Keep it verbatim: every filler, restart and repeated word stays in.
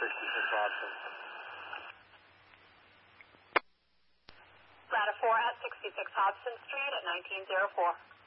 sixty-six Hobson. Ladder four at sixty-six Hobson Street at nineteen oh four.